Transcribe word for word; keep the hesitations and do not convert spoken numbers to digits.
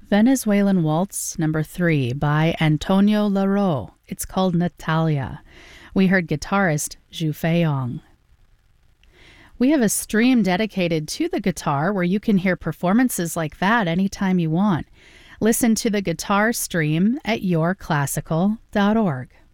Venezuelan Waltz number three by Antonio Larro. It's called Natalia. We heard guitarist Zhu Feiyong. We have a stream dedicated to the guitar where you can hear performances like that anytime you want. Listen to the guitar stream at your classical dot org.